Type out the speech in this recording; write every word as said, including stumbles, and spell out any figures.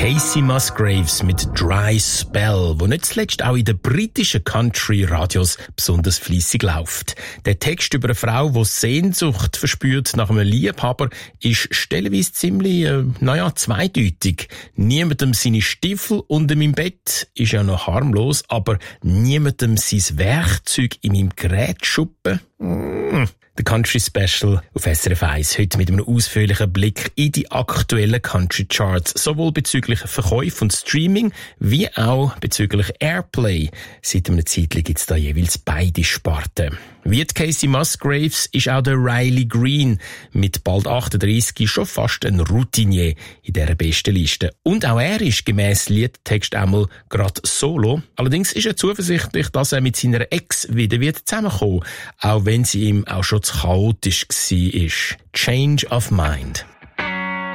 Casey Musgraves mit Dry Spell, wo nicht zuletzt auch in den britischen Country-Radios besonders fleissig läuft. Der Text über eine Frau, die Sehnsucht verspürt nach einem Liebhaber, ist stellenweise ziemlich, äh, naja, zweideutig. Niemandem seine Stiefel unter meinem Bett ist ja noch harmlos, aber niemandem sein Werkzeug in meinem Gerätschuppen? Mm. Der Country Special auf S R F eins. Heute mit einem ausführlichen Blick in die aktuellen Country Charts. Sowohl bezüglich Verkäufe und Streaming, wie auch bezüglich Airplay. Seit einer Zeit gibt es da jeweils beide Sparten. Wie die Casey Musgraves ist auch der Riley Green mit bald achtunddreissig schon fast ein Routinier in dieser besten Liste. Und auch er ist gemäss Liedtext einmal gerade solo. Allerdings ist er zuversichtlich, dass er mit seiner Ex wieder wird zusammenkommen, auch wenn sie ihm auch schon zu chaotisch war. Change of Mind.